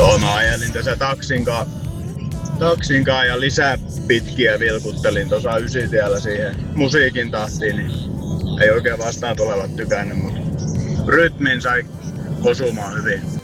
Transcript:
Joo, mä ajelin tässä taksinkaan ja lisää pitkiä vilkuttelin tuossa ysitiellä siihen musiikin tahtiin, niin ei oikein vastaan tulevat tykännyt, mutta rytmin sai osumaan hyvin.